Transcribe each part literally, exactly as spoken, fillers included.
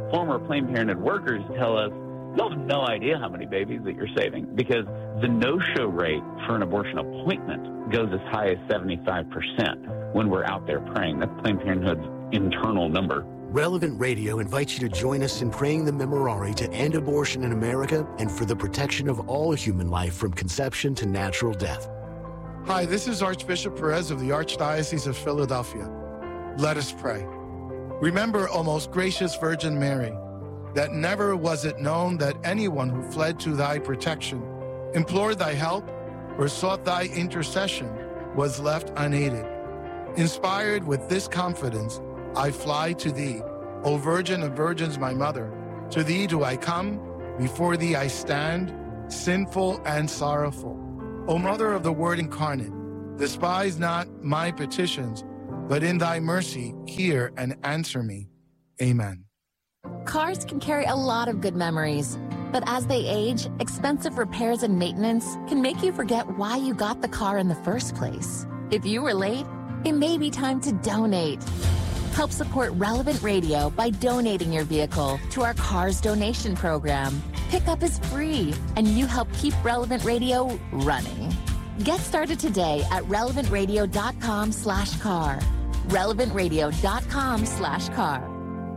former Planned Parenthood workers tell us, you have no idea how many babies that you're saving, because the no-show rate for an abortion appointment goes as high as seventy-five percent when we're out there praying. That's Planned Parenthood's internal number. Relevant Radio invites you to join us in praying the Memorare to end abortion in America and for the protection of all human life from conception to natural death. Hi, this is Archbishop Perez of the Archdiocese of Philadelphia. Let us pray. Remember, O most gracious Virgin Mary, that never was it known that anyone who fled to thy protection, implored thy help, or sought thy intercession was left unaided. Inspired with this confidence, I fly to thee, O Virgin of Virgins, my mother. To thee do I come, before thee I stand, sinful and sorrowful. O Mother of the Word incarnate, despise not my petitions, but in thy mercy hear and answer me. Amen. Cars can carry a lot of good memories, but as they age, expensive repairs and maintenance can make you forget why you got the car in the first place. If you were late, it may be time to donate. Help support Relevant Radio by donating your vehicle to our Cars Donation Program. Pickup is free, and you help keep Relevant Radio running. Get started today at relevantradio.com slash car. relevantradio.com slash car.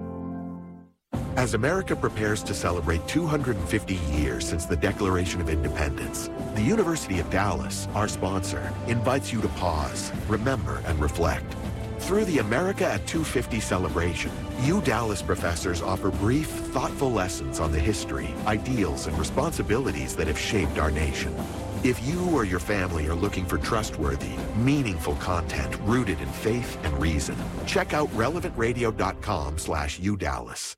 As America prepares to celebrate two hundred fifty years since the Declaration of Independence, the University of Dallas, our sponsor, invites you to pause, remember, and reflect. Through the America at two fifty celebration, U Dallas professors offer brief, thoughtful lessons on the history, ideals, and responsibilities that have shaped our nation. If you or your family are looking for trustworthy, meaningful content rooted in faith and reason, check out relevantradio.com slash UDallas.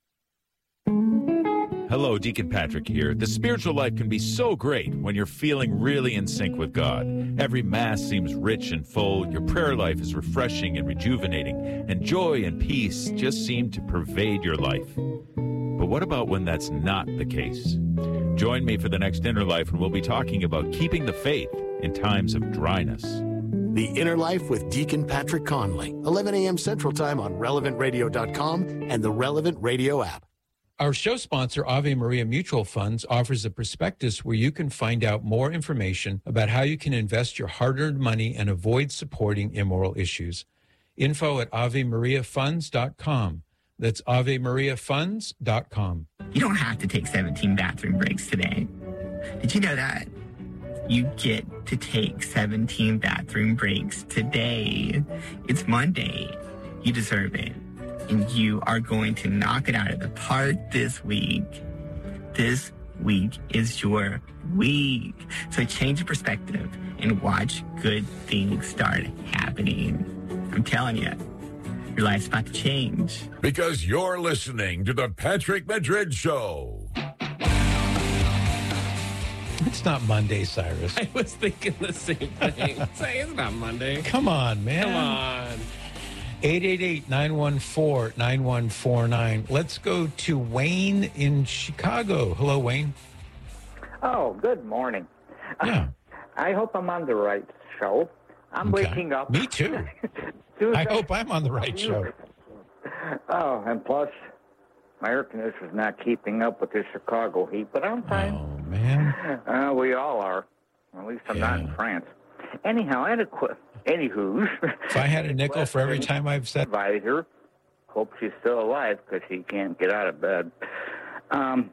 Hello, Deacon Patrick here. The spiritual life can be so great when you're feeling really in sync with God. Every Mass seems rich and full. Your prayer life is refreshing and rejuvenating, and joy and peace just seem to pervade your life. But what about when that's not the case? Join me for the next Inner Life, and we'll be talking about keeping the faith in times of dryness. The Inner Life with Deacon Patrick Conley, eleven a.m. Central Time on relevant radio dot com and the Relevant Radio app. Our show sponsor, Ave Maria Mutual Funds, offers a prospectus where you can find out more information about how you can invest your hard-earned money and avoid supporting immoral issues. Info at ave maria funds dot com. That's ave maria funds dot com. You don't have to take seventeen bathroom breaks today. Did you know that? You get to take seventeen bathroom breaks today. It's Monday. You deserve it. And you are going to knock it out of the park this week. This week is your week. So change your perspective and watch good things start happening. I'm telling you, your life's about to change. Because you're listening to the Patrick Madrid Show. It's not Monday, Cyrus. I was thinking the same thing. Say, it's not Monday. Come on, man. Come on. eight eight eight, nine one four, nine one four nine. Let's go to Wayne in Chicago. Hello, Wayne. Oh, good morning. Yeah. Uh, I hope I'm on the right show. I'm Okay. waking up. Me too. I hope I'm on the right show. Oh, and plus, my air conditioner's not keeping up with the Chicago heat, but I'm fine. Oh, man. Uh, we all are. At least I'm not in France. Anyhow, I had a quick... Anywho. If I had a nickel for every time I've said... Advisor. Hope she's still alive because she can't get out of bed. Um,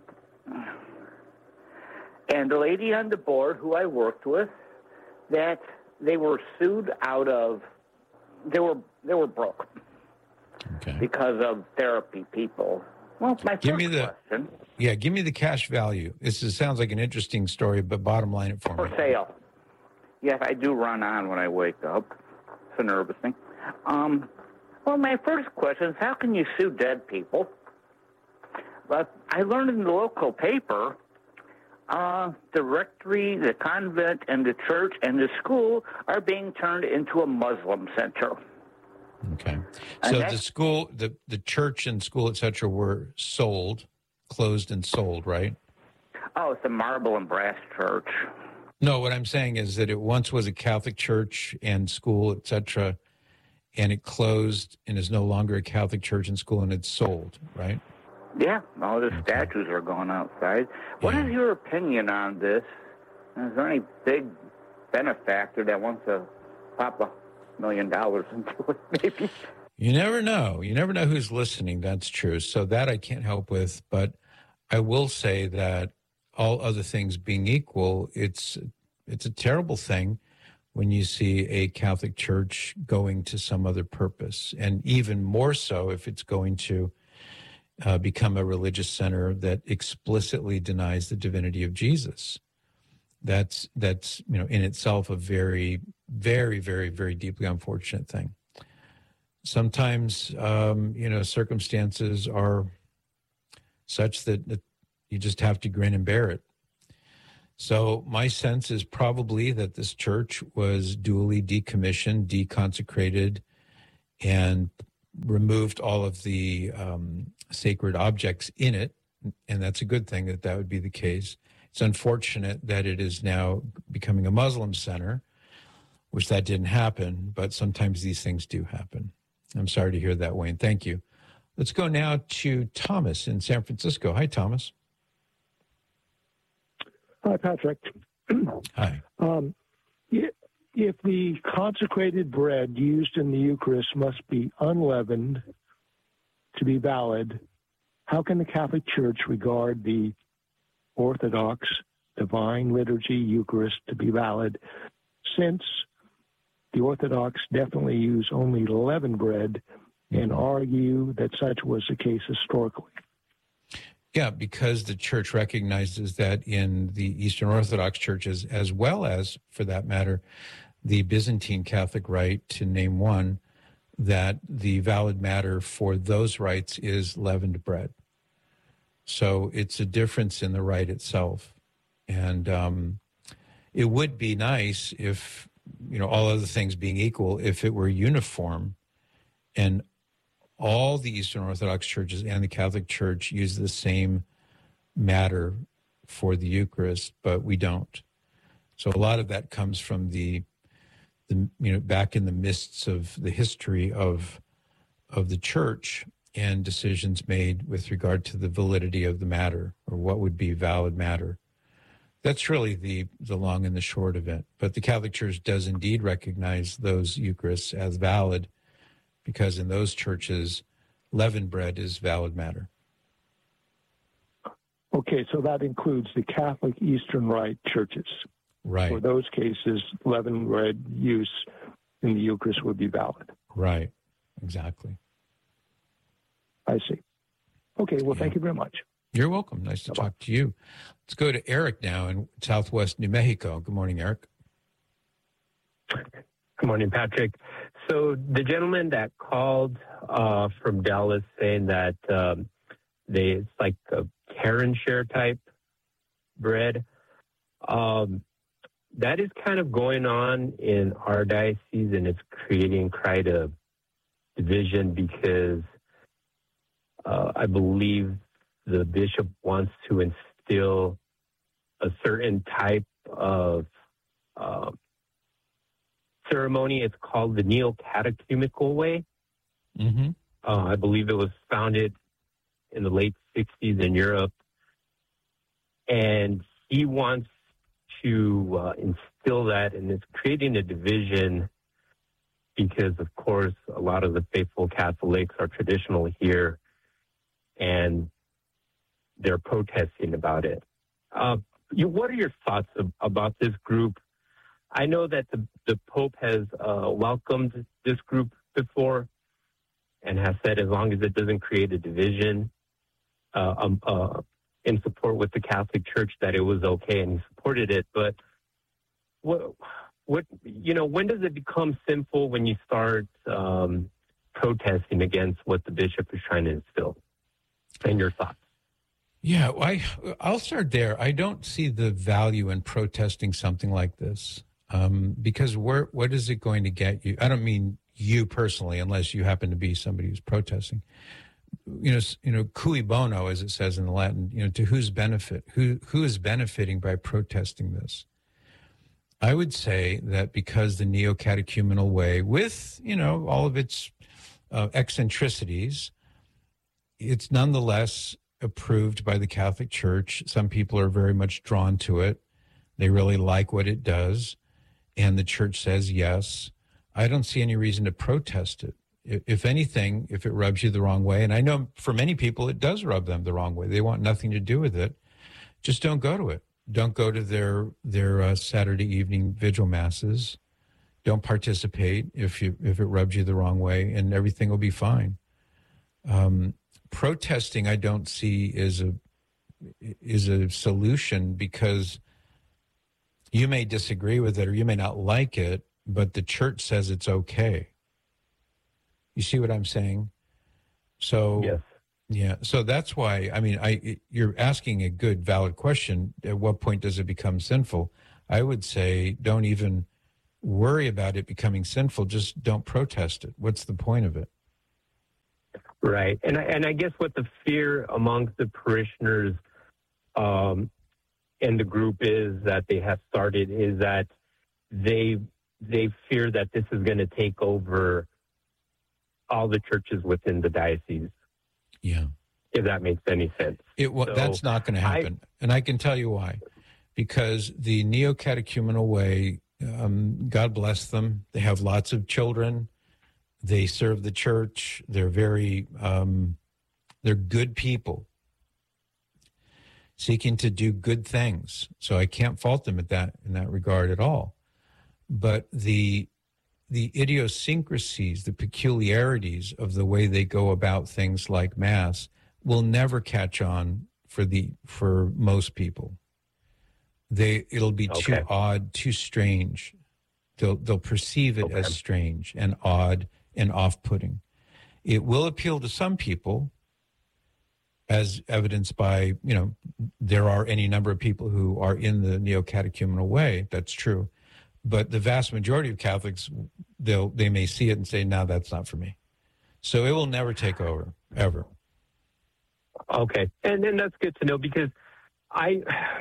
and the lady on the board who I worked with, that they were sued out of... They were they were broke. Okay. Because of therapy people. Well, my Give first me the, question... Yeah, give me the cash value. This is, sounds like an interesting story, but bottom line it for For me. sale. Yes, I do run on when I wake up. It's a nervous thing. Um, well, my first question is, how can you sue dead people? But I learned in the local paper, uh, the rectory, the convent, and the church and the school are being turned into a Muslim center. Okay. So the school, the, the church and school, et cetera, were sold, closed and sold, right? Oh, it's a marble and brass church. No, what I'm saying is that it once was a Catholic church and school, et cetera, and it closed and is no longer a Catholic church and school, and it's sold, right? Yeah, all the statues are going outside. What is your opinion on this? Is there any big benefactor that wants to pop a million dollars into it, maybe? You never know. You never know who's listening. That's true. So that I can't help with. But I will say that all other things being equal, it's it's a terrible thing when you see a Catholic Church going to some other purpose, and even more so if it's going to uh, become a religious center that explicitly denies the divinity of Jesus. That's that's you know in itself a very, very, very, very deeply unfortunate thing. Sometimes um, you know circumstances are such that, that you just have to grin and bear it. So my sense is probably that this church was duly decommissioned, deconsecrated, and removed all of the um, sacred objects in it. And that's a good thing that that would be the case. It's unfortunate that it is now becoming a Muslim center, which that didn't happen, but sometimes these things do happen. I'm sorry to hear that, Wayne. Thank you. Let's go now to Thomas in San Francisco. Hi, Thomas. Hi, Patrick. Hi. Um, if the consecrated bread used in the Eucharist must be unleavened to be valid, how can the Catholic Church regard the Orthodox Divine Liturgy Eucharist to be valid, since the Orthodox definitely use only leavened bread and argue that such was the case historically? Yeah, because the church recognizes that in the Eastern Orthodox churches, as well as, for that matter, the Byzantine Catholic Rite, to name one, that the valid matter for those rites is leavened bread. So it's a difference in the rite itself. And um, it would be nice if, you know, all other things being equal, if it were uniform and all the Eastern Orthodox churches and the Catholic Church use the same matter for the Eucharist, but we don't. So a lot of that comes from the, the you know, back in the mists of the history of of the church and decisions made with regard to the validity of the matter, or what would be valid matter. That's really the, the long and the short of it. But the Catholic Church does indeed recognize those Eucharists as valid, because in those churches, leavened bread is valid matter. Okay, so that includes the Catholic Eastern Rite churches. Right. For those cases, leavened bread use in the Eucharist would be valid. Right, exactly. I see. Okay, well, yeah. Thank you very much. You're welcome. Nice to Bye-bye. Talk to you. Let's go to Eric now in Southwest New Mexico. Good morning, Eric. Good morning, Patrick. So the gentleman that called uh, from Dallas saying that um, they it's like a Karen share type bread, um, that is kind of going on in our diocese, and it's creating quite a division because uh, I believe the bishop wants to instill a certain type of uh, ceremony. It's called the Neo-Catechumenical Way. Mm-hmm. Uh, I believe it was founded in the late sixties in Europe. And he wants to uh, instill that, and it's creating a division because, of course, a lot of the faithful Catholics are traditional here, and they're protesting about it. Uh, you, what are your thoughts of, about this group? I know that the, the Pope has uh, welcomed this group before and has said as long as it doesn't create a division uh, um, uh, in support with the Catholic Church, that it was okay, and he supported it. But what, what you know, when does it become sinful when you start um, protesting against what the bishop is trying to instill? And your thoughts? Yeah, I, I'll start there. I don't see the value in protesting something like this. Um, because where, what is it going to get you? I don't mean you personally, unless you happen to be somebody who's protesting. You know, you know, cui bono, as it says in the Latin. You know, to whose benefit? Who who is benefiting by protesting this? I would say that because the Neo-Catechumenal Way, with you know all of its uh, eccentricities, it's nonetheless approved by the Catholic Church. Some people are very much drawn to it. They really like what it does. And the church says yes. I don't see any reason to protest it. If anything, if it rubs you the wrong way, and I know for many people it does rub them the wrong way. They want nothing to do with it. Just don't go to it. Don't go to their their uh, Saturday evening vigil masses. Don't participate if you if it rubs you the wrong way, and everything will be fine. Um, protesting, I don't see is a is a solution, because you may disagree with it or you may not like it, but the church says it's okay. You see what I'm saying? So yes. Yeah, so that's why, I mean, I you're asking a good, valid question. At what point does it become sinful? I would say don't even worry about it becoming sinful. Just don't protest it. What's the point of it? Right. And I, and I guess what the fear amongst the parishioners um, and the group is that they have started is that they they fear that this is going to take over all the churches within the diocese. Yeah. If that makes any sense. It well, so that's not going to happen. I, and I can tell you why. Because the Neo-Catechumenal Way, um, God bless them, they have lots of children. They serve the church. They're very, um, they're good people seeking to do good things. So I can't fault them at that in that regard at all. But the the idiosyncrasies, the peculiarities of the way they go about things like Mass will never catch on for the for most people. They it'll be okay. Too odd, too strange. They'll they'll perceive it okay. as strange and odd and off-putting. It will appeal to some people, as evidenced by, you know, there are any number of people who are in the Neo-Catechumenal Way. That's true. But the vast majority of Catholics, they'll they may see it and say, no, that's not for me. So it will never take over, ever. Okay. And then that's good to know, because I,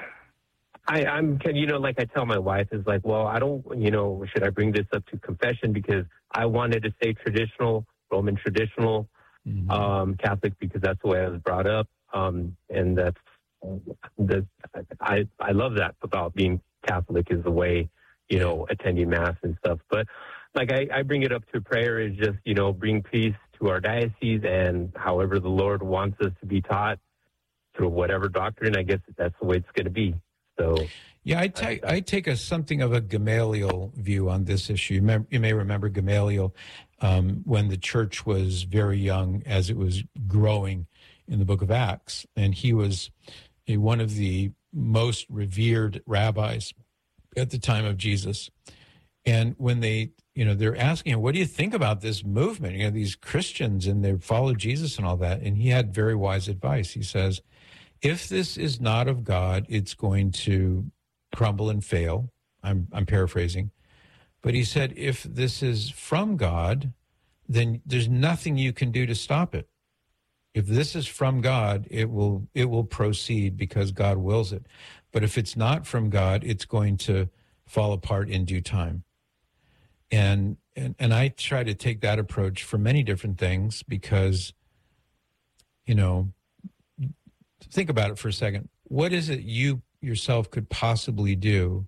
I, I'm, you know, like I tell my wife is like, well, I don't, you know, should I bring this up to confession? Because I wanted to say traditional, Roman traditional mm-hmm. um, Catholic, because that's the way I was brought up. Um, and that's, that I, I love that about being Catholic, is the way, you know, attending Mass and stuff. But like I, I bring it up to prayer is just, you know, bring peace to our diocese, and however the Lord wants us to be taught through whatever doctrine, I guess that's the way it's going to be. So yeah, I take I take a something of a Gamaliel view on this issue. You may, you may remember Gamaliel um, when the church was very young, as it was growing in the book of Acts, and he was a, one of the most revered rabbis at the time of Jesus. And when they, you know, they're asking him, what do you think about this movement? You know, these Christians, and they follow Jesus and all that. And he had very wise advice. He says, if this is not of God, it's going to crumble and fail. I'm, I'm paraphrasing. But he said, if this is from God, then there's nothing you can do to stop it. If this is from God, it will it will proceed because God wills it. But if it's not from God, it's going to fall apart in due time. And, and and I try to take that approach for many different things, because, you know, think about it for a second. What is it you yourself could possibly do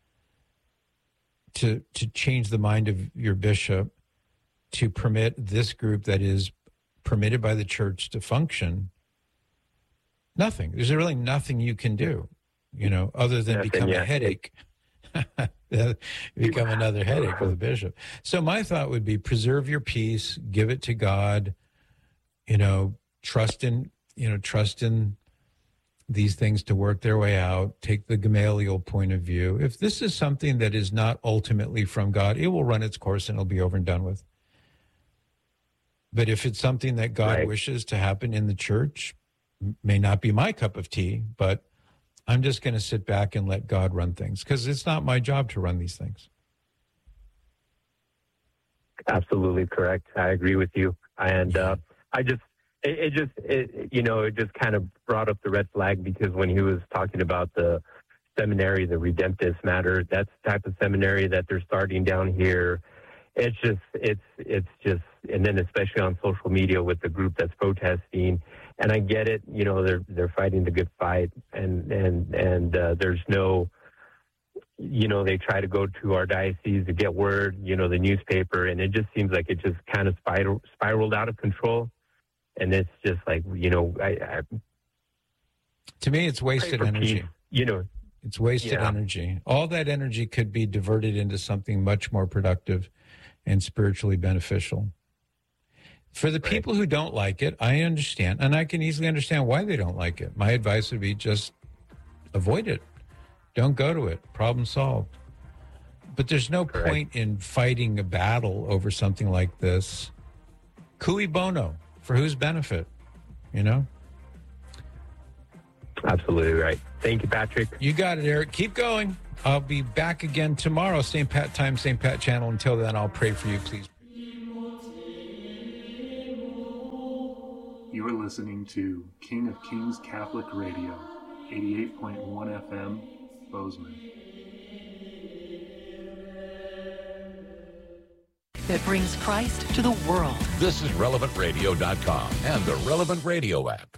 to to change the mind of your bishop to permit this group that is permitted by the church to function? Nothing. There's really nothing you can do, you know, other than become a headache. Become another headache for the bishop. So my thought would be, preserve your peace, give it to God, you know, trust in, you know, trust in these things to work their way out. Take the Gamaliel point of view. If this is something that is not ultimately from God, it will run its course and it'll be over and done with. But if it's something that God right. wishes to happen in the church, may not be my cup of tea, but I'm just going to sit back and let God run things, because it's not my job to run these things. Absolutely correct. I agree with you. And uh, I just, it, it just, it, you know, it just kind of brought up the red flag, because when he was talking about the seminary, the Redemptus Mater, that's the type of seminary that they're starting down here. it's just, it's, it's just, and then especially on social media with the group that's protesting. And I get it, you know, they're, they're fighting the good fight, and, and, and, uh, there's no, you know, they try to go to our diocese to get word, you know, the newspaper, and it just seems like it just kind of spiral, spiraled out of control. And it's just like, you know, I, I to me, it's wasted energy. Peace, you know, it's wasted yeah. energy. All that energy could be diverted into something much more productive and spiritually beneficial. For the right. people who don't like it, I understand, and I can easily understand why they don't like it. My advice would be just avoid it. Don't go to it. Problem solved. But there's no Correct. point in fighting a battle over something like this. Cui bono. For whose benefit? You know? Absolutely right. Thank you, Patrick. You got it, Eric. Keep going. I'll be back again tomorrow. Same Pat time, same Pat channel. Until then, I'll pray for you, please. You are listening to King of Kings Catholic Radio, eighty-eight point one F M, Bozeman. That brings Christ to the world. This is relevant radio dot com and the Relevant Radio app.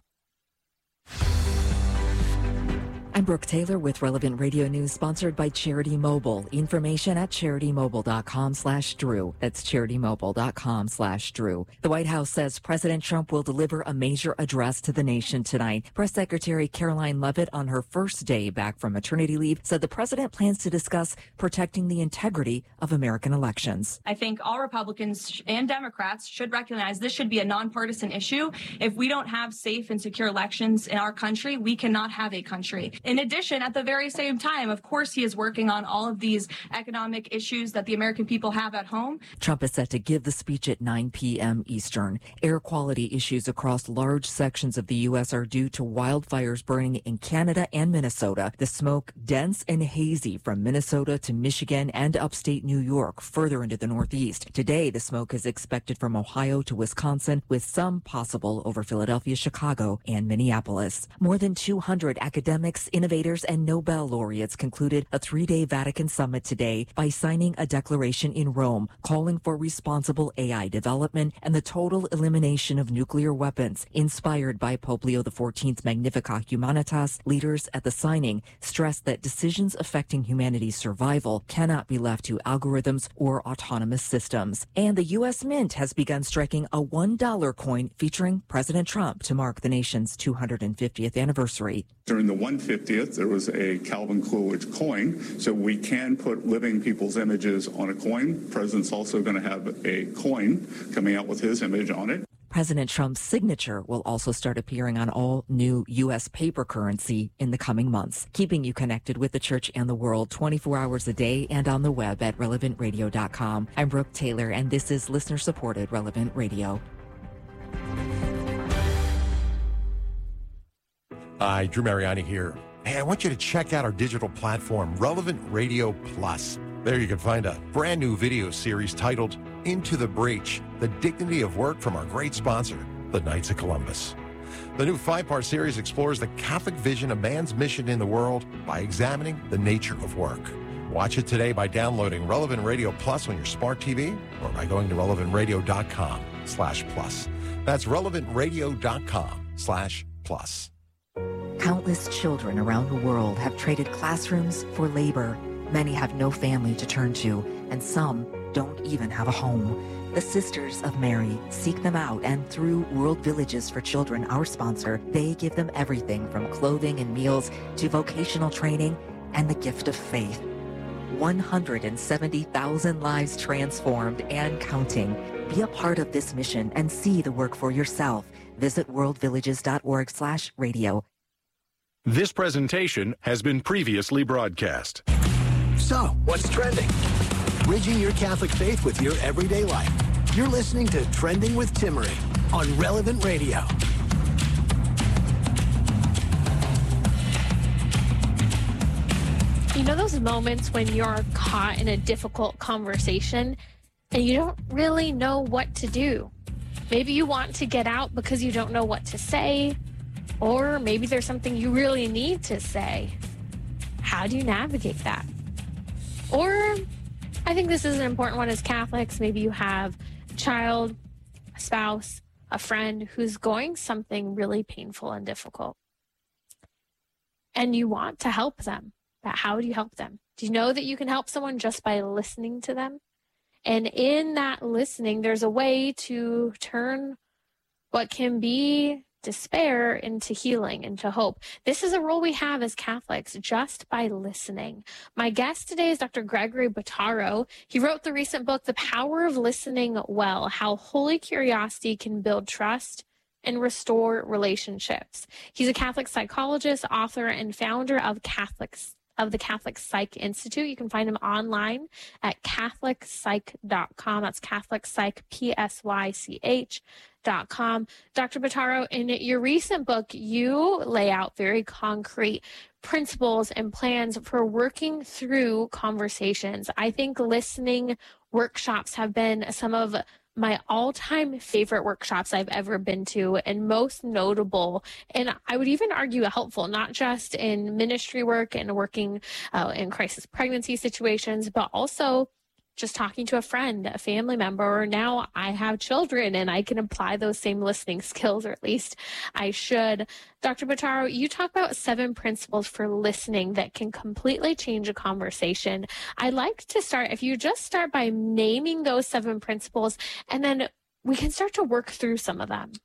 I'm Brooke Taylor with Relevant Radio News, sponsored by Charity Mobile. Information at charitymobile.com slash Drew. That's charitymobile.com slash Drew. The White House says President Trump will deliver a major address to the nation tonight. Press Secretary Caroline Leavitt, on her first day back from maternity leave, said the president plans to discuss protecting the integrity of American elections. I think all Republicans and Democrats should recognize this should be a nonpartisan issue. If we don't have safe and secure elections in our country, we cannot have a country. In addition, at the very same time, of course, he is working on all of these economic issues that the American people have at home. Trump is set to give the speech at nine p.m. Eastern. Air quality issues across large sections of the U S are due to wildfires burning in Canada and Minnesota. The smoke, dense and hazy from Minnesota to Michigan and upstate New York, further into the Northeast. Today, the smoke is expected from Ohio to Wisconsin, with some possible over Philadelphia, Chicago, and Minneapolis. More than two hundred academics, innovators, and Nobel laureates concluded a three-day Vatican summit today by signing a declaration in Rome calling for responsible A I development and the total elimination of nuclear weapons. Inspired by Pope Leo the fourteenth's Magnificat Humanitas, leaders at the signing stressed that decisions affecting humanity's survival cannot be left to algorithms or autonomous systems. And the U S Mint has begun striking a one dollar coin featuring President Trump to mark the nation's two hundred fiftieth anniversary. During the one hundred fiftieth, there was a Calvin Coolidge coin, so we can put living people's images on a coin. The president's also going to have a coin coming out with his image on it. President Trump's signature will also start appearing on all new U S paper currency in the coming months, keeping you connected with the church and the world twenty-four hours a day and on the web at relevant radio dot com. I'm Brooke Taylor, and this is listener-supported Relevant Radio. Hi, Drew Mariani here. Hey, I want you to check out our digital platform, Relevant Radio Plus. There you can find a brand new video series titled Into the Breach, The Dignity of Work, from our great sponsor, the Knights of Columbus. The new five-part series explores the Catholic vision of man's mission in the world by examining the nature of work. Watch it today by downloading Relevant Radio Plus on your smart T V or by going to relevant radio dot com slash plus. That's relevant radio dot com slash plus. Countless children around the world have traded classrooms for labor. Many have no family to turn to, and some don't even have a home. The Sisters of Mary seek them out, and through World Villages for Children, our sponsor, they give them everything from clothing and meals to vocational training and the gift of faith. one hundred seventy thousand lives transformed and counting. Be a part of this mission and see the work for yourself. Visit world villages dot org slash radio. This presentation has been previously broadcast. So, what's trending? Bridging your Catholic faith with your everyday life. You're listening to Trending with Timmery on Relevant Radio. You know those moments when you're caught in a difficult conversation and you don't really know what to do? Maybe you want to get out because you don't know what to say, or maybe there's something you really need to say. How do you navigate that? Or I think this is an important one as Catholics. Maybe you have a child, a spouse, a friend who's going something really painful and difficult. And you want to help them. But how do you help them? Do you know that you can help someone just by listening to them? And in that listening, there's a way to turn what can be despair into healing, into hope. This is a role we have as Catholics just by listening. My guest today is Doctor Gregory Bottaro. He wrote the recent book, The Power of Listening Well, How Holy Curiosity Can Build Trust and Restore Relationships. He's a Catholic psychologist, author, and founder of Catholics of the Catholic Psych Institute. You can find him online at catholic psych dot com. That's Catholic Psych, P S Y C H dot com. Doctor Bottaro, in your recent book, you lay out very concrete principles and plans for working through conversations. I think listening workshops have been some of my all-time favorite workshops I've ever been to, and most notable, and I would even argue helpful, not just in ministry work and working uh, in crisis pregnancy situations, but also just talking to a friend, a family member, or now I have children and I can apply those same listening skills, or at least I should. Doctor Bottaro, you talk about seven principles for listening that can completely change a conversation. I'd like to start, if you just start by naming those seven principles, and then we can start to work through some of them.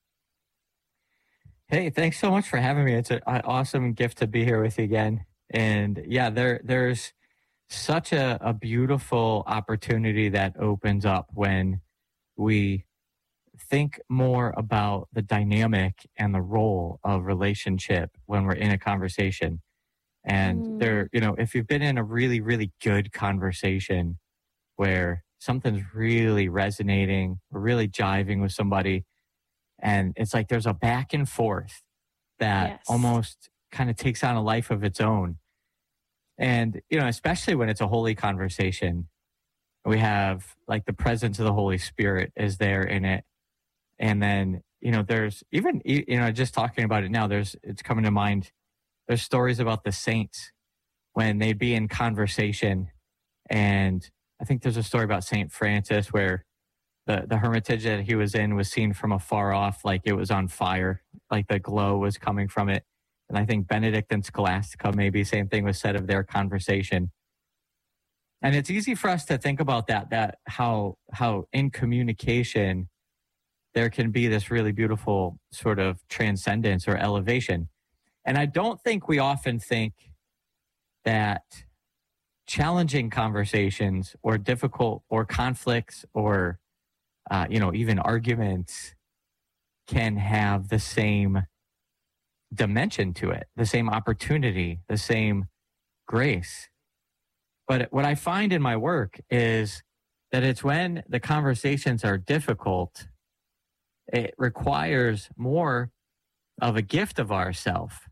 Hey, thanks so much for having me. It's an awesome gift to be here with you again. And yeah, there there's such a, a beautiful opportunity that opens up when we think more about the dynamic and the role of relationship when we're in a conversation. And mm. there, you know, if you've been in a really, really good conversation where something's really resonating or really jiving with somebody, and it's like there's a back and forth that yes. almost kind of takes on a life of its own. And, you know, especially when it's a holy conversation, we have like the presence of the Holy Spirit is there in it. And then, you know, there's even, you know, just talking about it now, there's, it's coming to mind, there's stories about the saints when they'd be in conversation. And I think there's a story about Saint Francis where the, the hermitage that he was in was seen from afar off, like it was on fire, like the glow was coming from it. And I think Benedict and Scholastica, maybe same thing was said of their conversation. And it's easy for us to think about that, that how, how in communication, there can be this really beautiful sort of transcendence or elevation. And I don't think we often think that challenging conversations or difficult or conflicts or, uh, you know, even arguments can have the same dimension to it, the same opportunity, the same grace. But what I find in my work is that it's when the conversations are difficult, it requires more of a gift of ourself,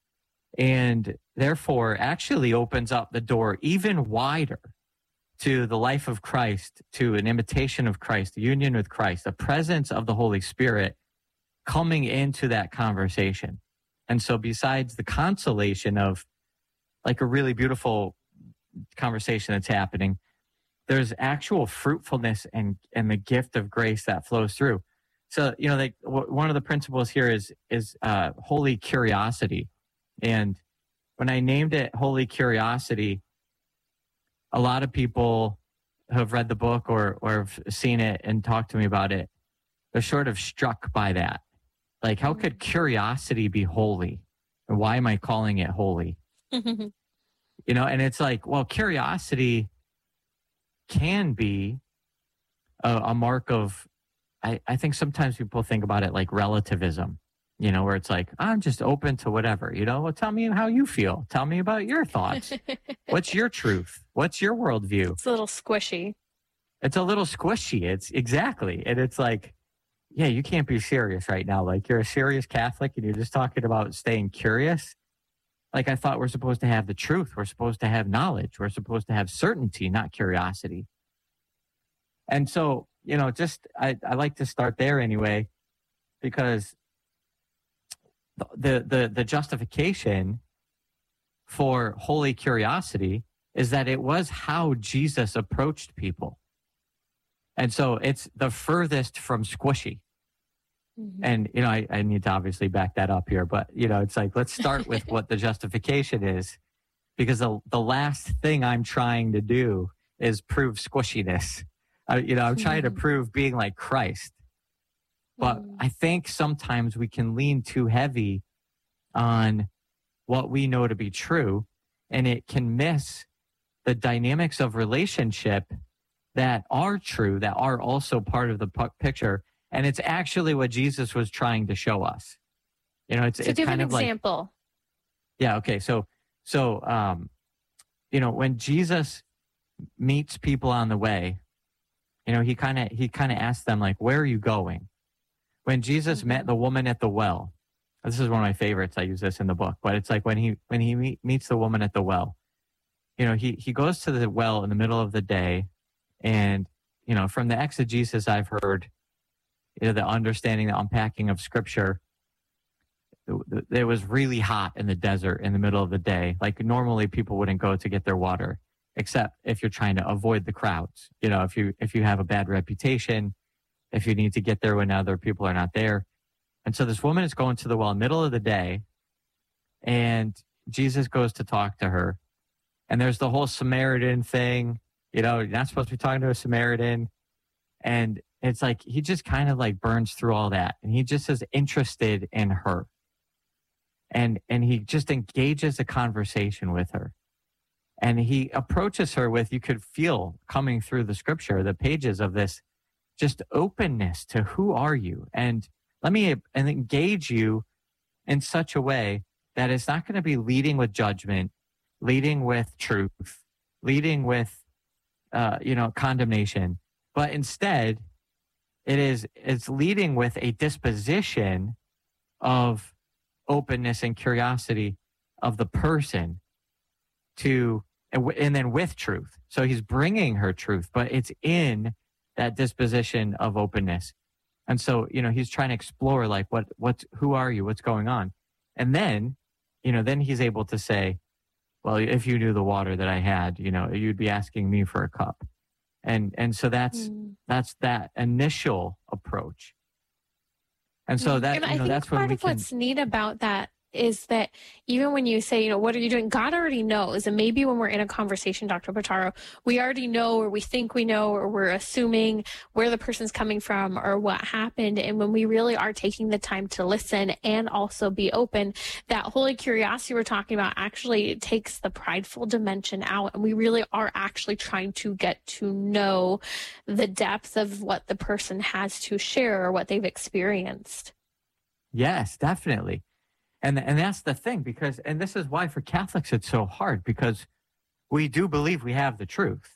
and therefore actually opens up the door even wider to the life of Christ, to an imitation of Christ, the union with Christ, the presence of the Holy Spirit coming into that conversation. And so besides the consolation of like a really beautiful conversation that's happening, there's actual fruitfulness and, and the gift of grace that flows through. So, you know, like w- one of the principles here is, is uh, holy curiosity. And when I named it Holy Curiosity, a lot of people who have read the book or, or have seen it and talked to me about it, they're sort of struck by that. Like, how could curiosity be holy? And why am I calling it holy? You know, and it's like, well, curiosity can be a, a mark of, I, I think sometimes people think about it like relativism, you know, where it's like, I'm just open to whatever, you know, well, tell me how you feel. Tell me about your thoughts. What's your truth? What's your worldview? It's a little squishy. It's a little squishy. It's exactly. And it's like, yeah, you can't be serious right now. Like, you're a serious Catholic and you're just talking about staying curious. Like, I thought we're supposed to have the truth. We're supposed to have knowledge. We're supposed to have certainty, not curiosity. And so, you know, just, I, I like to start there anyway, because the, the, the justification for holy curiosity is that it was how Jesus approached people. And so it's the furthest from squishy. Mm-hmm. And, you know, I, I need to obviously back that up here, but, you know, it's like, let's start with what the justification is, because the, the last thing I'm trying to do is prove squishiness. I, you know, I'm trying mm-hmm. to prove being like Christ. But mm-hmm. I think sometimes we can lean too heavy on what we know to be true, and it can miss the dynamics of relationship that are true, that are also part of the p- picture. And it's actually what Jesus was trying to show us. You know, it's, so it's give kind an of like, example. Yeah. Okay. So, so, um, you know, when Jesus meets people on the way, you know, he kind of, he kind of asks them like, where are you going? When Jesus mm-hmm. met the woman at the well, this is one of my favorites. I use this in the book, but it's like when he, when he meet, meets the woman at the well, you know, he, he goes to the well in the middle of the day. And, you know, from the exegesis I've heard, you know, the understanding, the unpacking of scripture, it, it was really hot in the desert in the middle of the day. Like normally people wouldn't go to get their water, except if you're trying to avoid the crowds. You know, if you, if you have a bad reputation, if you need to get there when other people are not there. And so this woman is going to the well in the middle of the day, and Jesus goes to talk to her. And there's the whole Samaritan thing. You know, you're not supposed to be talking to a Samaritan. And it's like, he just kind of like burns through all that. And he just is interested in her. And, and he just engages a conversation with her. And he approaches her with, you could feel coming through the scripture, the pages of this, just openness to who are you? And let me and engage you in such a way that it's not going to be leading with judgment, leading with truth, leading with, uh, you know, condemnation, but instead it is, it's leading with a disposition of openness and curiosity of the person to, and, w- and then with truth. So he's bringing her truth, but it's in that disposition of openness. And so, you know, he's trying to explore like, what, what, who are you? What's going on? And then, you know, then he's able to say, well, if you knew the water that I had, you know, you'd be asking me for a cup. And, and so that's, mm. that's that initial approach. And so that, and you I know, think that's part when we of can, what's neat about that is that even when you say, you know, what are you doing? God already knows. And maybe when we're in a conversation, Doctor Bottaro, we already know, or we think we know, or we're assuming where the person's coming from or what happened. And when we really are taking the time to listen and also be open, that holy curiosity we're talking about actually takes the prideful dimension out. And we really are actually trying to get to know the depth of what the person has to share or what they've experienced. yes, definitely. And and that's the thing, because, and this is why for Catholics it's so hard, because we do believe we have the truth.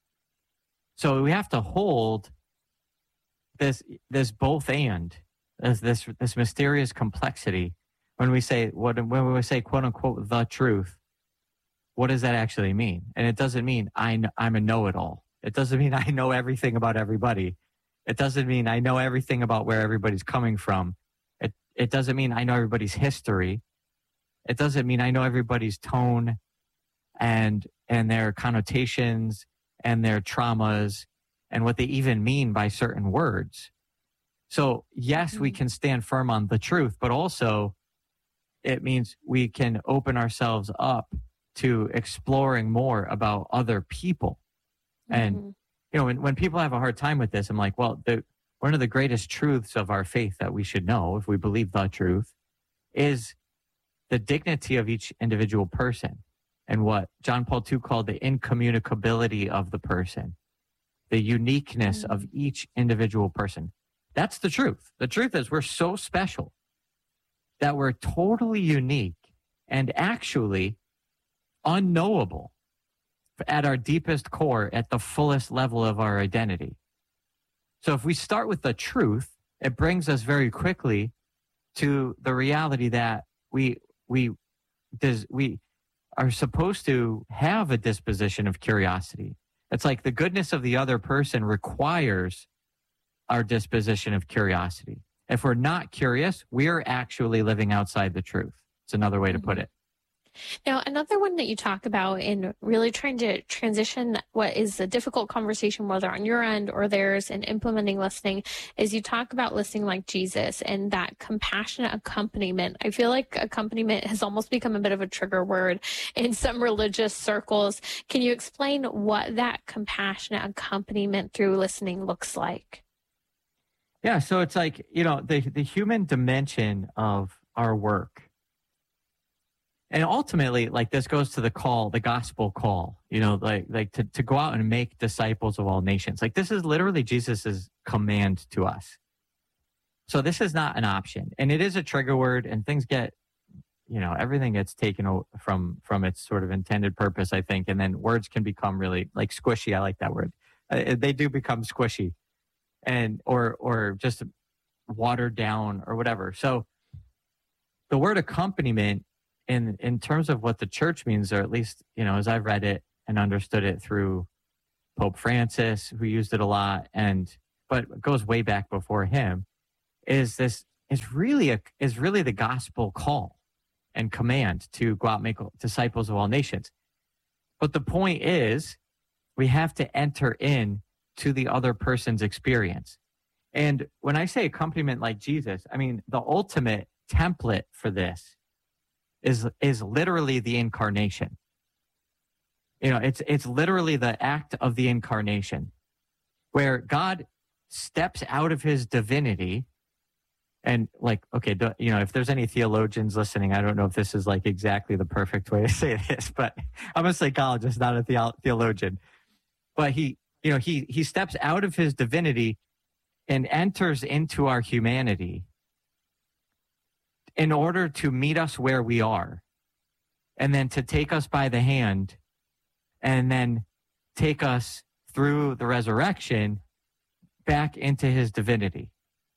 So we have to hold this this both and, this this, this mysterious complexity. When we say what when we say quote unquote the truth, what does that actually mean? And it doesn't mean I kn- I'm a know-it-all. It doesn't mean I know everything about everybody. It doesn't mean I know everything about where everybody's coming from. It doesn't mean I know everybody's history. It doesn't mean I know everybody's tone and and their connotations and their traumas and what they even mean by certain words. So yes, mm-hmm. we can stand firm on the truth, but also it means we can open ourselves up to exploring more about other people. Mm-hmm. And, you know, when, when people have a hard time with this, I'm like, well, the one of the greatest truths of our faith that we should know, if we believe the truth, is the dignity of each individual person and what John Paul the Second called the incommunicability of the person, the uniqueness mm-hmm. of each individual person. That's the truth. The truth is we're so special that we're totally unique and actually unknowable at our deepest core, at the fullest level of our identity. So if we start with the truth, it brings us very quickly to the reality that we we does we are supposed to have a disposition of curiosity. It's like the goodness of the other person requires our disposition of curiosity. If we're not curious, we are actually living outside the truth. It's another way to put it. Now, another one that you talk about in really trying to transition what is a difficult conversation, whether on your end or theirs, and implementing listening, is you talk about listening like Jesus and that compassionate accompaniment. I feel like accompaniment has almost become a bit of a trigger word in some religious circles. Can you explain what that compassionate accompaniment through listening looks like? Yeah, so it's like, you know, the the human dimension of our work. And ultimately, like, this goes to the call, the gospel call, you know, like like to, to go out and make disciples of all nations. Like, this is literally Jesus's command to us. So this is not an option. And it is a trigger word, and things get, you know, everything gets taken from from its sort of intended purpose, I think. And then words can become really, like, squishy. I like that word. Uh, they do become squishy and or or just watered down or whatever. So the word accompaniment, In in terms of what the church means, or at least, you know, as I've read it and understood it through Pope Francis, who used it a lot, and but it goes way back before him, is this is really a is really the gospel call and command to go out and make disciples of all nations. But the point is, we have to enter in to the other person's experience. And when I say accompaniment like Jesus, I mean the ultimate template for this is is literally the incarnation. You know, it's it's literally the act of the incarnation, where God steps out of his divinity, and like, okay, do, you know, if there's any theologians listening, I don't know if this is like exactly the perfect way to say this, but I'm a psychologist, not a theo- theologian. But he, you know, he he steps out of his divinity and enters into our humanity in order to meet us where we are, and then to take us by the hand, and then take us through the resurrection back into his divinity.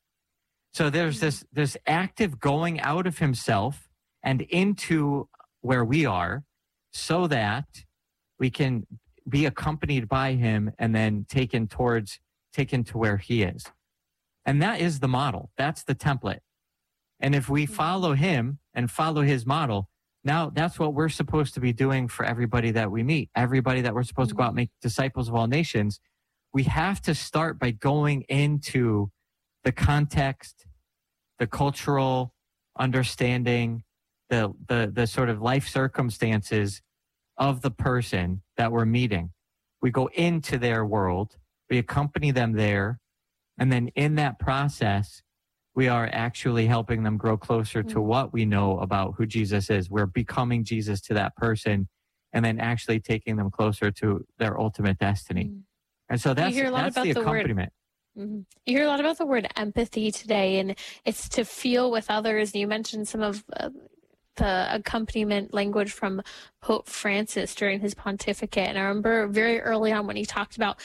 So there's this, this active going out of himself and into where we are, so that we can be accompanied by him and then taken towards, taken to where he is. And that is the model. That's the template. And if we follow him and follow his model, now that's what we're supposed to be doing for everybody that we meet, everybody that we're supposed to go out and make disciples of all nations. We have to start by going into the context, the cultural understanding, the, the, the sort of life circumstances of the person that we're meeting. We go into their world, we accompany them there, and then in that process, we are actually helping them grow closer to what we know about who Jesus is. We're becoming Jesus to that person, and then actually taking them closer to their ultimate destiny. Mm. And so that's, that's the accompaniment. The word, mm-hmm. You hear a lot about the word empathy today, and it's to feel with others. And you mentioned some of uh, the accompaniment language from Pope Francis during his pontificate. And I remember very early on when he talked about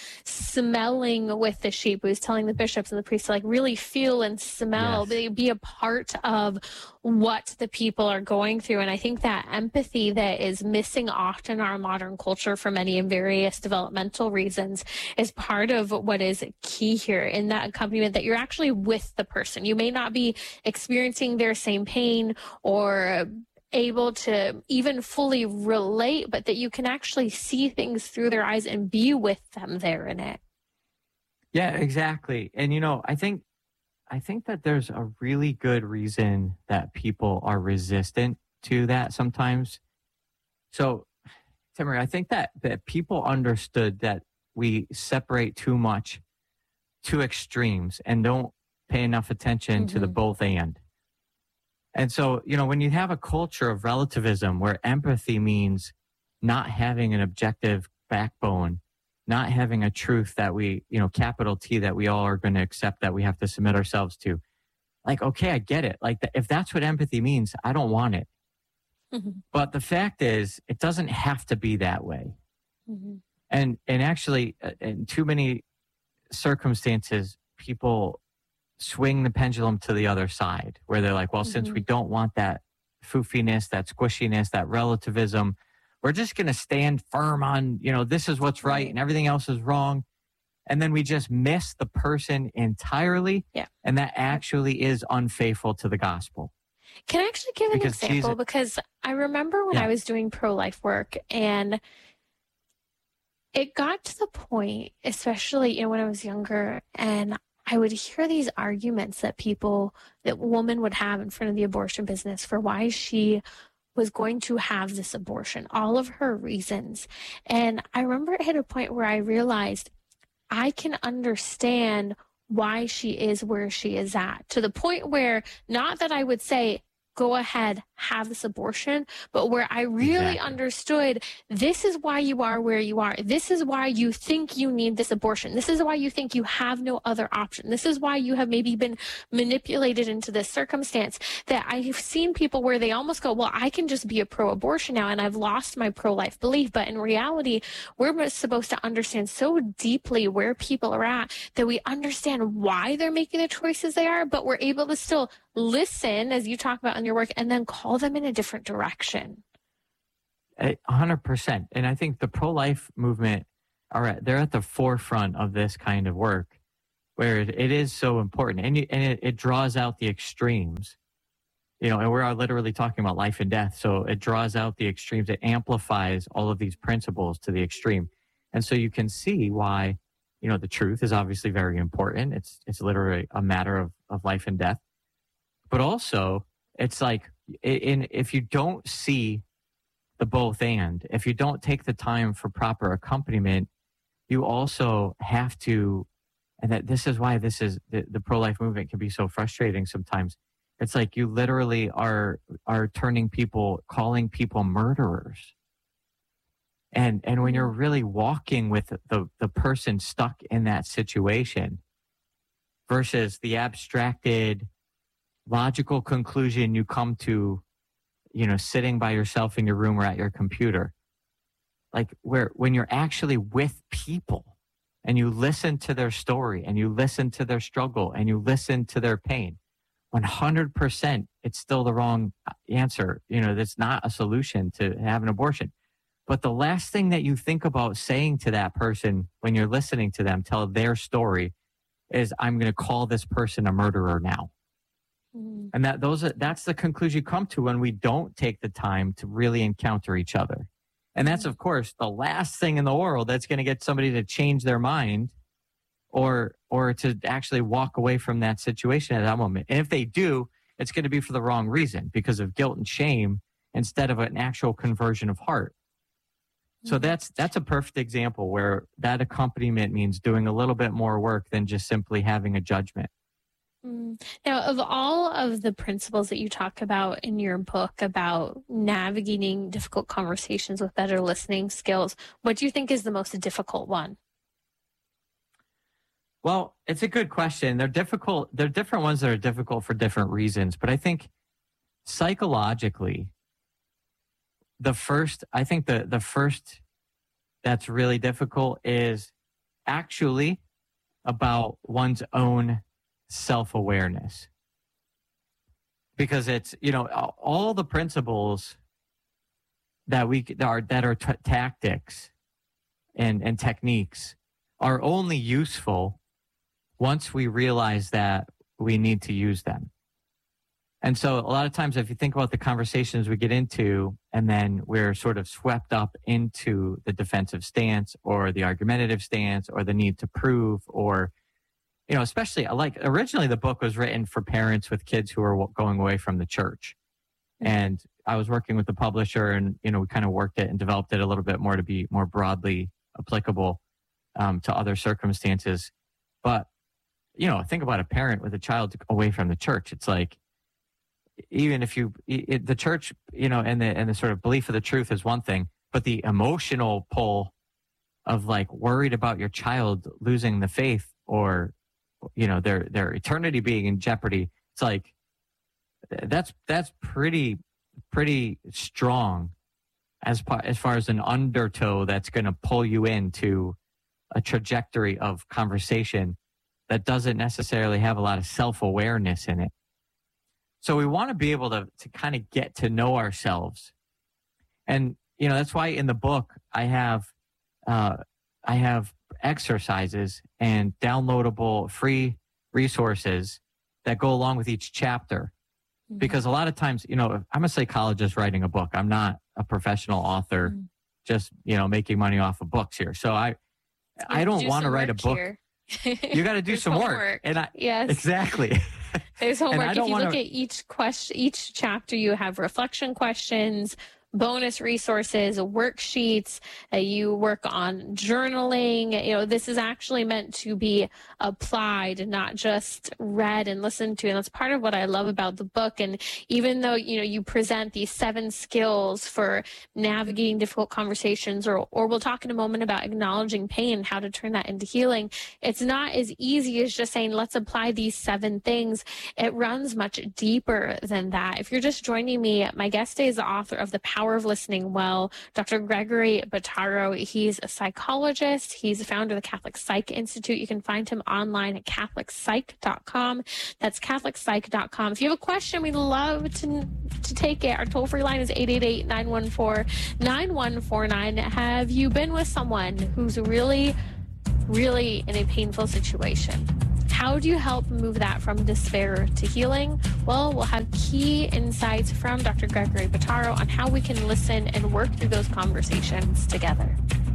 smelling with the sheep, he was telling the bishops and the priests to like really feel and smell, yes. be, be a part of what the people are going through. And I think that empathy that is missing often in our modern culture for many and various developmental reasons is part of what is key here in that accompaniment, that you're actually with the person. You may not be experiencing their same pain or able to even fully relate, but that you can actually see things through their eyes and be with them there in it. Yeah, exactly. And, you know, I think, I think that there's a really good reason that people are resistant to that sometimes. So, Timmerie, I think that, that people understood that we separate too much, two extremes, and don't pay enough attention mm-hmm. to the both and. And so, you know, when you have a culture of relativism where empathy means not having an objective backbone, not having a truth that we, you know, capital T, that we all are going to accept, that we have to submit ourselves to. Like, okay, I get it. Like, if that's what empathy means, I don't want it. Mm-hmm. But the fact is, it doesn't have to be that way. Mm-hmm. And and actually, in too many circumstances, people swing the pendulum to the other side, where they're like, well, mm-hmm. since we don't want that foofiness, that squishiness, that relativism, we're just going to stand firm on, you know, this is what's right and everything else is wrong. And then we just miss the person entirely. Yeah. And that actually is unfaithful to the gospel. Can I actually give an Because example? Jesus- Because I remember when Yeah. I was doing pro-life work, and it got to the point, especially you know, when I was younger, and I would hear these arguments that people, that women would have in front of the abortion business for why she was going to have this abortion, all of her reasons. And I remember it hit a point where I realized I can understand why she is where she is at, to the point where not that I would say, go ahead, have this abortion, but where I really Exactly. understood this is why you are where you are. This is why you think you need this abortion. This is why you think you have no other option. This is why you have maybe been manipulated into this circumstance. That I've seen people where they almost go, well, I can just be a pro-abortion now and I've lost my pro-life belief. But in reality, we're supposed to understand so deeply where people are at that we understand why they're making the choices they are, but we're able to still listen, as you talk about in your work, and then call them in a different direction. A hundred percent. And I think the pro-life movement are at, they're at the forefront of this kind of work, where it, it is so important, and you, and it, it draws out the extremes. You know, and we're literally talking about life and death, so it draws out the extremes. It amplifies all of these principles to the extreme, and so you can see why. You know, the truth is obviously very important. It's it's literally a matter of of life and death, but also it's like in if you don't see the both and, if you don't take the time for proper accompaniment, you also have to, and that this is why this is the, the pro-life movement can be so frustrating sometimes. It's like you literally are are turning people, calling people murderers. And and when you're really walking with the, the person stuck in that situation versus the abstracted, logical conclusion you come to, you know, sitting by yourself in your room or at your computer, like where when you're actually with people and you listen to their story and you listen to their struggle and you listen to their pain, one hundred percent it's still the wrong answer. You know, that's not a solution to have an abortion. But the last thing that you think about saying to that person when you're listening to them tell their story is, I'm going to call this person a murderer now. Mm. And that those are, that's the conclusion you come to when we don't take the time to really encounter each other. And that's, of course, the last thing in the world that's going to get somebody to change their mind or or to actually walk away from that situation at that moment. And if they do, it's going to be for the wrong reason, because of guilt and shame instead of an actual conversion of heart. So that's that's a perfect example where that accompaniment means doing a little bit more work than just simply having a judgment. Mm. Now, of all of the principles that you talk about in your book about navigating difficult conversations with better listening skills, what do you think is the most difficult one? Well, it's a good question. They're difficult. They're different ones that are difficult for different reasons. But I think psychologically, The first, I think the, the first that's really difficult is actually about one's own self-awareness. Because it's, you know, all the principles that we that are, that are t- tactics and, and techniques are only useful once we realize that we need to use them. And so a lot of times, if you think about the conversations we get into, and then we're sort of swept up into the defensive stance or the argumentative stance or the need to prove, or, you know, especially like originally the book was written for parents with kids who are going away from the church. And I was working with the publisher, and, you know, we kind of worked it and developed it a little bit more to be more broadly applicable um, to other circumstances. But, you know, think about a parent with a child away from the church. It's like, even if you, it, the church, you know, and the, and the sort of belief of the truth is one thing, but the emotional pull of like worried about your child losing the faith or, you know, their, their eternity being in jeopardy. It's like, that's, that's pretty, pretty strong as far, as far as an undertow that's going to pull you into a trajectory of conversation that doesn't necessarily have a lot of self-awareness in it. So we want to be able to, to kind of get to know ourselves. And, you know, that's why in the book I have, uh, I have exercises and downloadable free resources that go along with each chapter Because a lot of times, you know, I'm a psychologist writing a book. I'm not a professional author, mm-hmm. just, you know, making money off of books here. So I, you I don't want to write a book. You got to do some homework. work. And I, yes. Exactly. There's homework. If you wanna... look at each question, each chapter, you have reflection questions, bonus resources, worksheets, uh, you work on journaling. You know, this is actually meant to be applied, not just read and listened to. And that's part of what I love about the book. And even though, you know, you present these seven skills for navigating difficult conversations, or, or we'll talk in a moment about acknowledging pain, how to turn that into healing, it's not as easy as just saying, let's apply these seven things. It runs much deeper than that. If you're just joining me, my guest today is the author of The Power of Listening Well, Doctor Gregory Bottaro. He's a psychologist. He's the founder of the Catholic Psych Institute. You can find him online at catholic psych dot com. That's catholic psych dot com. If you have a question, we'd love to, to take it. Our toll-free line is eight eight eight, nine one four, nine one four nine. Have you been with someone who's really, really in a painful situation? How do you help move that from despair to healing? Well, we'll have key insights from Doctor Gregory Bottaro on how we can listen and work through those conversations together.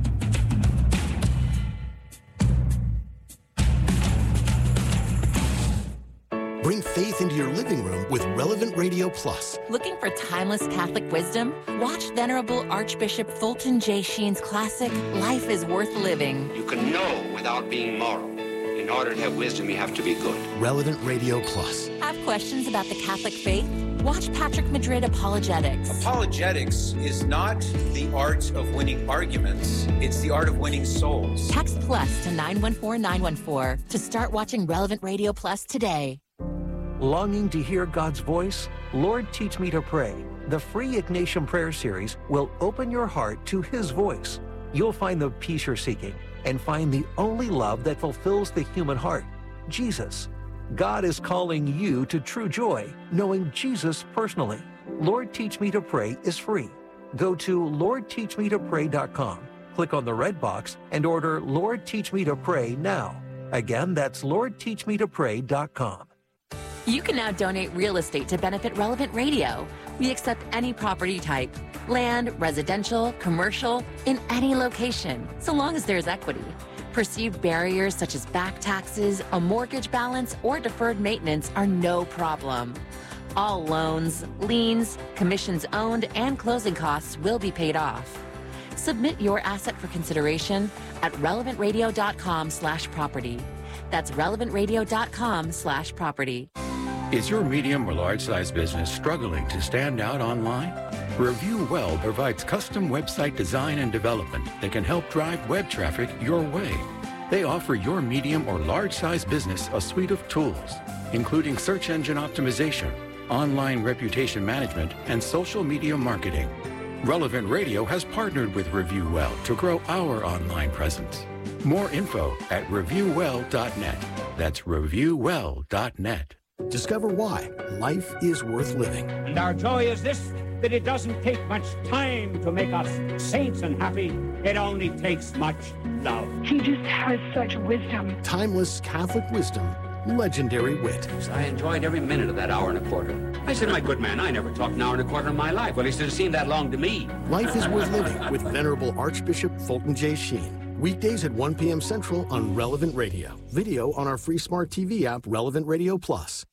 Bring faith into your living room with Relevant Radio Plus. Looking for timeless Catholic wisdom? Watch Venerable Archbishop Fulton J. Sheen's classic, Life is Worth Living. You can know without being moral. In order to have wisdom, you have to be good. Relevant Radio Plus. Have questions about the Catholic faith? Watch Patrick Madrid Apologetics. Apologetics is not the art of winning arguments. It's the art of winning souls. Text plus to nine one four nine one four to start watching Relevant Radio Plus today. Longing to hear God's voice? Lord, Teach Me to Pray. The free Ignatian Prayer Series will open your heart to His voice. You'll find the peace you're seeking and find the only love that fulfills the human heart, Jesus. God is calling you to true joy, knowing Jesus personally. Lord Teach Me to Pray is free. Go to lord teach me to pray dot com, click on the red box, and order Lord Teach Me to Pray now. Again, that's lord teach me to pray dot com. You can now donate real estate to benefit Relevant Radio. We accept any property type, land, residential, commercial, in any location, so long as there's equity. Perceived barriers such as back taxes, a mortgage balance, or deferred maintenance are no problem. All loans, liens, commissions owned, and closing costs will be paid off. Submit your asset for consideration at relevant radio dot com slash property. That's relevant radio dot com slash property. Is your medium or large-size business struggling to stand out online? Review Well provides custom website design and development that can help drive web traffic your way. They offer your medium or large-size business a suite of tools, including search engine optimization, online reputation management, and social media marketing. Relevant Radio has partnered with Review Well to grow our online presence. More info at review well dot net. That's review well dot net. Discover why life is worth living. And our joy is this, that it doesn't take much time to make us saints and happy. It only takes much love. He just has such wisdom. Timeless Catholic wisdom, legendary wit. I enjoyed every minute of that hour and a quarter. I said, my good man, I never talked an hour and a quarter in my life. Well, it should have seemed that long to me. Life is worth living with Venerable Archbishop Fulton J. Sheen. Weekdays at one p.m. Central on Relevant Radio. Video on our free smart T V app, Relevant Radio Plus.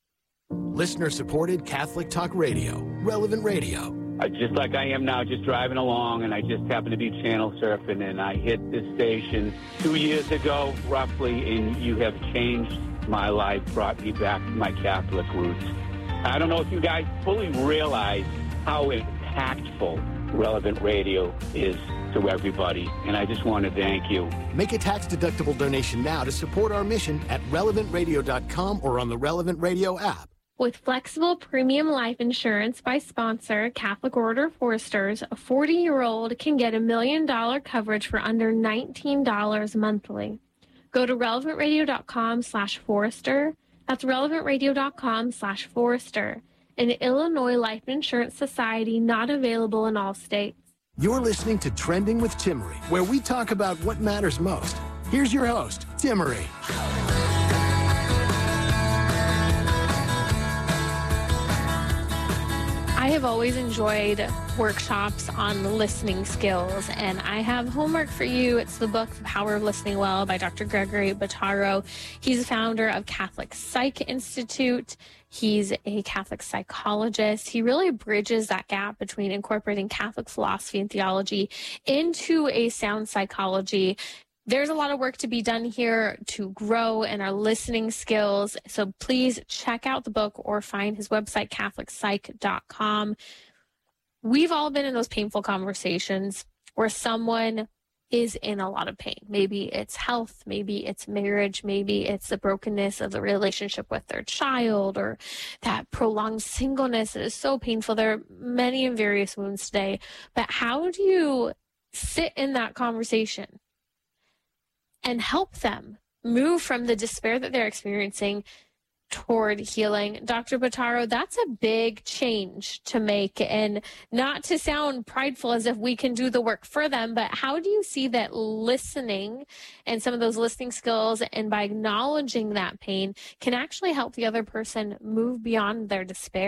Listener-supported Catholic Talk Radio, Relevant Radio. Uh, just like I am now, just driving along, and I just happened to be channel surfing, and I hit this station two years ago, roughly, and you have changed my life, brought me back to my Catholic roots. I don't know if you guys fully realize how impactful Relevant Radio is to everybody, and I just want to thank you. Make a tax-deductible donation now to support our mission at relevant radio dot com or on the Relevant Radio app. With flexible premium life insurance by sponsor Catholic Order of Foresters, a forty-year-old can get a million dollar coverage for under nineteen dollars monthly. Go to relevant radio dot com slash Forester. That's relevant radio dot com slash Forester. An Illinois Life Insurance Society not available in all states. You're listening to Trending with Timmery, where we talk about what matters most. Here's your host, Timmery. I have always enjoyed workshops on listening skills, and I have homework for you. It's the book, The Power of Listening Well by Doctor Gregory Bottaro. He's the founder of Catholic Psych Institute. He's a Catholic psychologist. He really bridges that gap between incorporating Catholic philosophy and theology into a sound psychology. There's a lot of work to be done here to grow in our listening skills. So please check out the book or find his website, catholic psych dot com. We've all been in those painful conversations where someone is in a lot of pain. Maybe it's health, maybe it's marriage, maybe it's the brokenness of the relationship with their child, or that prolonged singleness that is so painful. There are many and various wounds today, but how do you sit in that conversation and help them move from the despair that they're experiencing toward healing? Doctor Bottaro, that's a big change to make, and not to sound prideful as if we can do the work for them, but how do you see that listening and some of those listening skills, and by acknowledging that pain, can actually help the other person move beyond their despair?